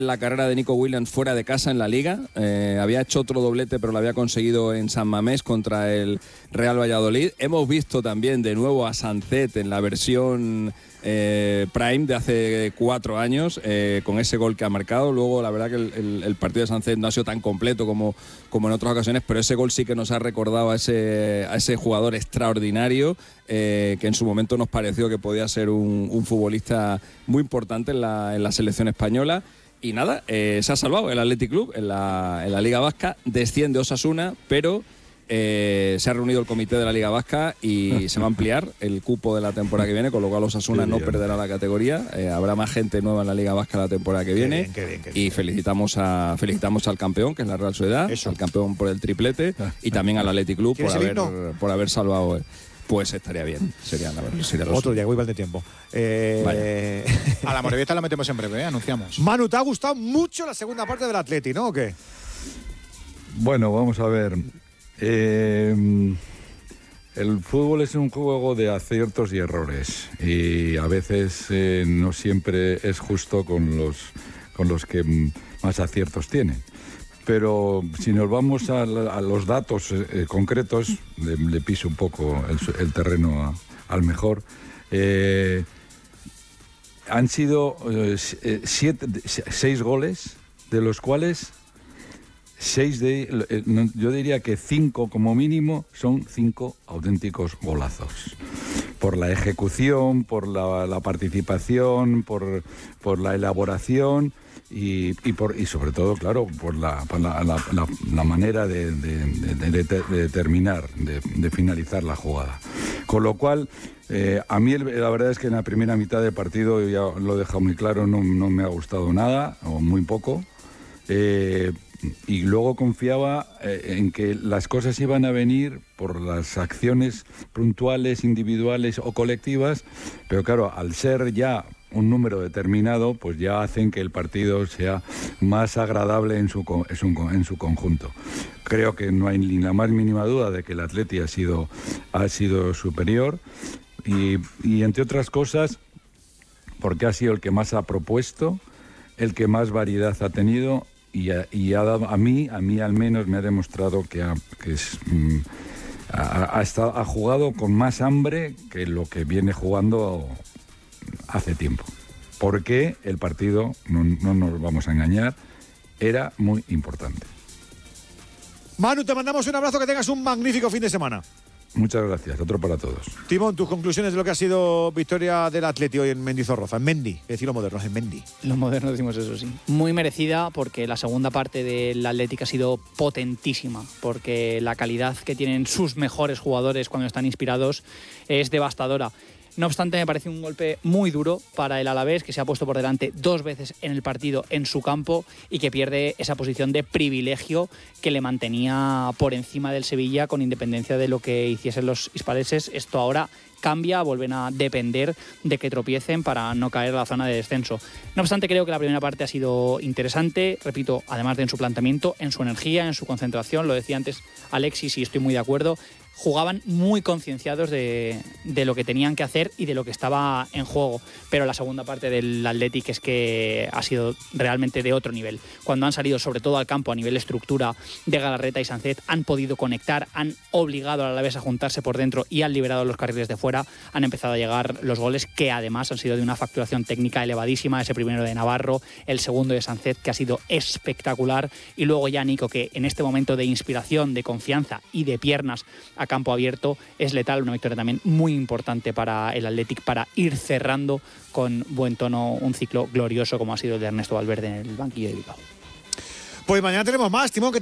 La carrera de Nico Williams fuera de casa en la Liga. Había hecho otro doblete, pero lo había conseguido en San Mamés contra el Real Valladolid. Hemos visto también de nuevo a Sancet en la versión Prime de hace 4 años, con ese gol que ha marcado. Luego, la verdad que el partido de Sancet no ha sido tan completo como en otras ocasiones, pero ese gol sí que nos ha recordado a ese jugador extraordinario, que en su momento nos pareció que podía ser un futbolista muy importante en la selección española. Y nada, se ha salvado el Athletic Club en la Liga Vasca, desciende Osasuna, pero se ha reunido el comité de la Liga Vasca y se va a ampliar el cupo de la temporada que viene, con lo cual Osasuna no perderá la categoría. Habrá más gente nueva en la Liga Vasca la temporada que viene. Qué bien. Y felicitamos al campeón, que es la Real Sociedad, al campeón por el triplete, y también al Athletic Club por haber salvado. Pues estaría bien, sería otro día, igual de tiempo. Vale. A la Morevieta la metemos en breve, anunciamos. Manu, ¿te ha gustado mucho la segunda parte del Atleti, no? ¿O qué? Bueno, vamos a ver. El fútbol es un juego de aciertos y errores, y a veces no siempre es justo con los que más aciertos tienen. Pero si nos vamos a los datos concretos, le piso un poco el terreno al mejor. Han sido 6 goles, de los cuales 6 yo diría que 5 como mínimo son 5 auténticos golazos. Por la ejecución, por la participación, por la elaboración. Y sobre todo, claro, por la manera de terminar, de finalizar la jugada. Con lo cual, a mí la verdad es que en la primera mitad del partido, ya lo he dejado muy claro, no me ha gustado nada, o muy poco. Y luego confiaba en que las cosas iban a venir por las acciones puntuales, individuales o colectivas, pero claro, al ser ya un número determinado, pues ya hacen que el partido sea más agradable en su conjunto. Creo que no hay ni la más mínima duda de que el Atleti ha sido superior, y entre otras cosas porque ha sido el que más ha propuesto, el que más variedad ha tenido, y ha dado, a mí al menos me ha demostrado que ha jugado con más hambre que lo que viene jugando hace tiempo. Porque el partido, no nos vamos a engañar, era muy importante. Manu, te mandamos un abrazo, que tengas un magnífico fin de semana. Muchas gracias, otro para todos. Timón, tus conclusiones de lo que ha sido victoria del Atleti hoy en Mendizorroza, en Mendy, que decir lo moderno, es en Mendy. Lo moderno decimos eso, sí. Muy merecida, porque la segunda parte del Athletic ha sido potentísima, porque la calidad que tienen sus mejores jugadores cuando están inspirados es devastadora. No obstante, me parece un golpe muy duro para el Alavés, que se ha puesto por delante 2 veces en el partido en su campo y que pierde esa posición de privilegio que le mantenía por encima del Sevilla, con independencia de lo que hiciesen los hispalenses. Esto ahora cambia, vuelven a depender de que tropiecen para no caer a la zona de descenso. No obstante, creo que la primera parte ha sido interesante, repito, además de en su planteamiento, en su energía, en su concentración. Lo decía antes Alexis y estoy muy de acuerdo. Jugaban muy concienciados de lo que tenían que hacer y de lo que estaba en juego, pero la segunda parte del Athletic es que ha sido realmente de otro nivel. Cuando han salido sobre todo al campo a nivel estructura de Galarreta y Sancet, han podido conectar, han obligado al Alavés a juntarse por dentro y han liberado los carriles de fuera. Han empezado a llegar los goles, que además han sido de una facturación técnica elevadísima. Ese primero de Navarro, el segundo de Sancet, que ha sido espectacular, y luego ya Nico, que en este momento de inspiración, de confianza y de piernas a campo abierto es letal. Una victoria también muy importante para el Athletic, para ir cerrando con buen tono un ciclo glorioso como ha sido el de Ernesto Valverde en el banquillo de Bilbao. Pues mañana tenemos más, Timón.